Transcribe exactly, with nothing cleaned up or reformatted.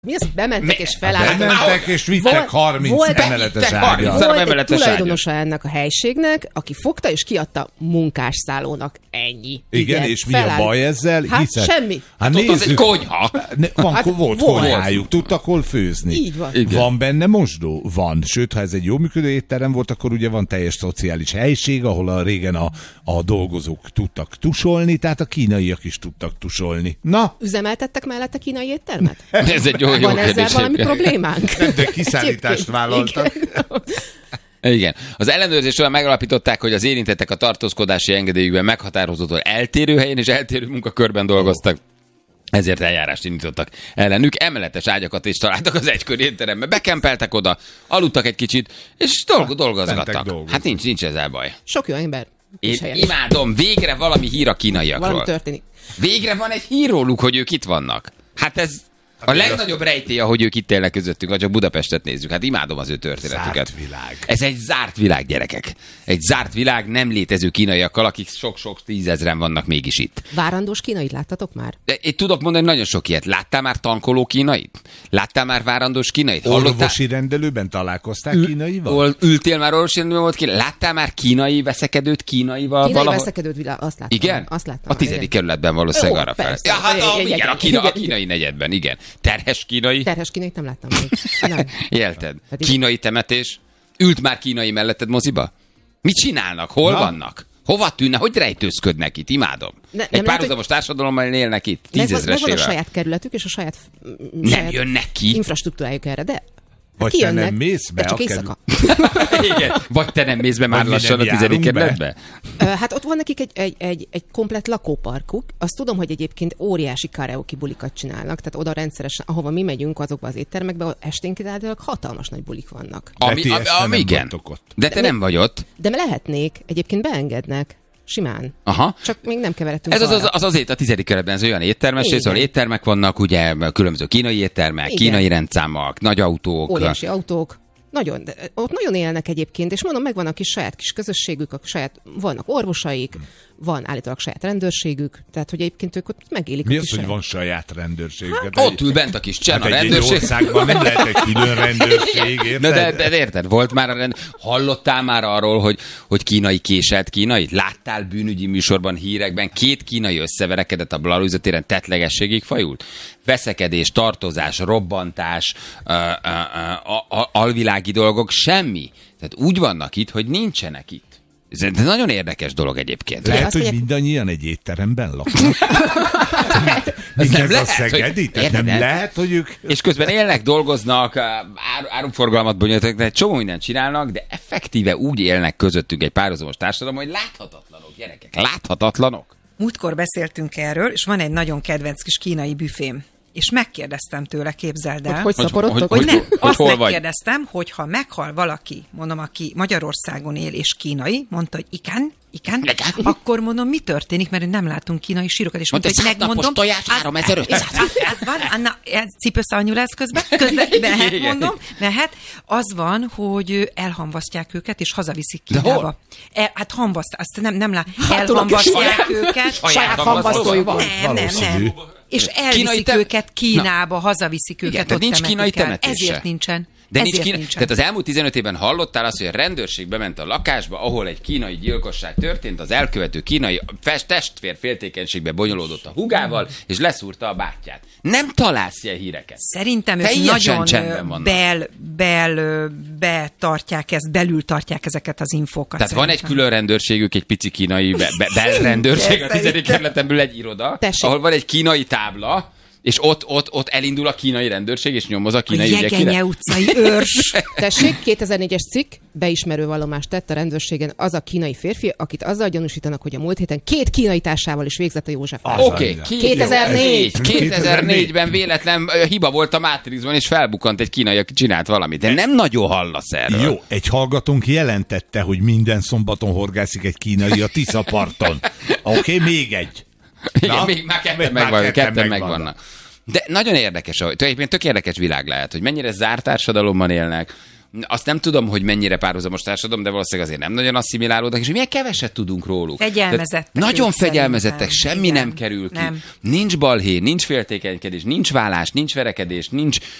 Mi az, bementek és felálltak? Bementek és vittek harminc emeletes ágyat. Volt egy tulajdonosa ennek a helységnek, aki fogta és kiadta munkásszállónak. Ennyi. Igen, igen, és mi a baj ezzel? Hát Hiszen, semmi. Hát ott az egy konyha. Ne, van, hát volt, volt konyhájuk, tudtak hol főzni. Így van. Igen. Van benne mosdó? Van. Sőt, ha ez egy jó működő étterem volt, akkor ugye van teljes szociális helység, ahol a régen a, a dolgozók tudtak tusolni, tehát a kínaiak is tudtak tusolni. Na? Üzemeltettek mellette kínai éttermet? Ez egy jó, jó Van ezzel kérdés. valami problémánk? Nem, de kiszállítást vállaltak. Igen. Az ellenőrzés során megalapították, hogy az érintettek a tartózkodási engedélyükben meghatározott eltérő helyen és eltérő munkakörben dolgoztak. Ezért eljárást indítottak ellenük. Emeletes ágyakat is találtak az egykor étterembe. Bekempeltek oda, aludtak egy kicsit, és dolg- dolgozgattak. Hát nincs, nincs ezzel baj. Sok jó ember. Én imádom, végre valami hír a kínaiakról. Valami történik. Végre van egy hír róluk, hogy ők itt vannak. Hát ez a legnagyobb rejtély, ahogy ők itt élnek közöttünk, ha csak Budapestet nézzük. Hát imádom az ő történetüket. Zárt világ. Ez egy zárt világ, gyerekek. Egy zárt világ nem létező kínaiakkal, akik sok-sok tízezren vannak mégis itt. Várandós kínait láttatok már? Én tudok mondani nagyon sok ilyet. Láttál már tankoló kínait? Láttál már várandós kínait? Hallottál? Orvosi rendelőben találkoztál Ül- kínaival? Ültél már orvosi rendelőben volt kínai? Láttál már kínai veszekedőt kínaival? Kínai valahol? veszekedőt világ, azt láttam. Igen? Azt láttam. A tizedik kerületben valószínűleg arra fel. Ja, hát a, igen, a, kína, a kínai negyedben, igen. Terhes kínai? Terhes kínait nem láttam még. Nem. Élted. Kínai temetés? Ült már kínai melletted moziba? Mit csinálnak? Hol Na? vannak? Hova tűnne? Hogy rejtőzködnek itt? Imádom. Ne, Egy párhuzamos hogy... társadalommal élnek itt. Tízezresével. Megvan a saját kerületük és a saját, nem saját jönnek ki. infrastruktúrájuk erre, de vagy te nem mész be? De csak éjszaka. Igen. Vagy te nem mész be már lassan a tizedik kerületbe? Hát ott van nekik egy, egy, egy, egy komplett lakóparkuk. Azt tudom, hogy egyébként óriási karaoke bulikat csinálnak, tehát oda rendszeresen, ahova mi megyünk azokba az éttermekbe, esténként általában hatalmas nagy bulik vannak. Ami, ami, ami igen. De te de nem vagy ott. De lehetnék. Egyébként beengednek. Simán. Aha. Csak még nem keveredtünk Ez az, az, az azért a tizedik kerületben ez olyan éttermes rész, ahol éttermek vannak, ugye különböző kínai éttermek, igen. Kínai rendszámok, nagy autók. Óriási autók. Nagyon, de ott nagyon élnek egyébként, és mondom, megvan a kis saját kis közösségük, a saját, vannak orvosaik, van állítólag saját rendőrségük, tehát hogy egyébként ők ott megélik. Mi az, hogy van saját rendőrségük? Hát, ott ül bent a kis csen, hát a rendőrség. Egy országban nem lehet egy külön rendőrség, érted? Na de, de, de érted, volt már a rend... Hallottál már arról, hogy, hogy kínai késelt kínait? Láttál bűnügyi műsorban, hírekben, két kínai összeverekedett a Blahalújza téren, tettlegességig fajult? Veszekedés, tartozás, robbantás, ö, ö, ö, ö, alvilági dolgok, semmi. Tehát úgy vannak itt, hogy nincsenek itt. Ez nagyon érdekes dolog egyébként. Lehet, hogy mindannyian egy étteremben laknak. Ez nem lehet, a Szegedi? Hogy, nem lehet, hogy ők... És közben élnek, dolgoznak, ár, áruforgalmat bonyolítanak, de egy csomó mindent csinálnak, de effektíve úgy élnek közöttünk egy párhuzamos társadalom, hogy láthatatlanok, gyerekek, láthatatlanok. Múltkor beszéltünk erről, és van egy nagyon kedvenc kis kínai büfém. És megkérdeztem tőle, képzeld el. Hogy, hogy szaporodtok? Hogy, hogy, hogy, hogy azt hol megkérdeztem, hogy ha meghal valaki, mondom, aki Magyarországon él és kínai, mondta, hogy igen, igen, akkor mondom, mi történik, mert nem látunk kínai sírokat, és mondta, hogy megmondom. Tojás háromezer-ötszáz. Ez van, Anna, cipőszalnyú lesz közben, közben mehet, mondom, mehet. Az van, hogy elhamvasztják őket, és hazaviszik Kínába. El, hát hamvaszt, azt nem, nem lát, elhamvasztják őket. Saját hamvasztójuk van. Nem, nem, nem. És elviszik te... őket Kínába, Na. hazaviszik őket, igen, ott nincs kínai temetése. Ezért nincsen. De Ezért nincs kína... nincsen. Tehát az elmúlt tizenöt évben hallottál azt, hogy a rendőrség bement a lakásba, ahol egy kínai gyilkosság történt, az elkövető kínai testvér féltékenységbe bonyolódott a hugával, és leszúrta a bátyját. Nem találsz ilyen híreket. Szerintem ők nagyon bel, bel, betartják ezt, belül tartják ezeket az infókat. Tehát szerintem. van egy külön rendőrségük, egy pici kínai be, be, belrendőrség, a tizedik kerületen belül egy iroda, Tessék. ahol van egy kínai tábla, és ott, ott, ott elindul a kínai rendőrség, és nyomoz a kínai ügyekre. A Jegenye utcai őrs. Tessék, kétezer-négyes cikk, beismerő vallomást tett a rendőrségen az a kínai férfi, akit azzal gyanúsítanak, hogy a múlt héten két kínai társával is végzett a József. Oké, okay, kétezer-négy. kétezer-négyben véletlen hiba volt a Matrixban, és felbukkant egy kínai, aki csinált valamit. De nem nagyon hallasz erről. Jó, egy hallgatónk jelentette, hogy minden szombaton horgászik egy kínai a Tiszaparton. Oké, okay, még egy. Igen, Na? még már ketten megvannak. Ketten megvannak. De nagyon érdekes, hogy tulajdonképpen tök érdekes világ lehet, hogy mennyire zárt társadalomban élnek, azt nem tudom, hogy mennyire párhuzamos társadalom, de valószínűleg azért nem nagyon asszimilálódnak, és milyen keveset tudunk róluk. Fegyelmezettek. Nagyon fegyelmezettek, semmi igen. nem kerül ki. Nem. Nincs balhé, nincs féltékenykedés, nincs vállás, nincs verekedés, nincs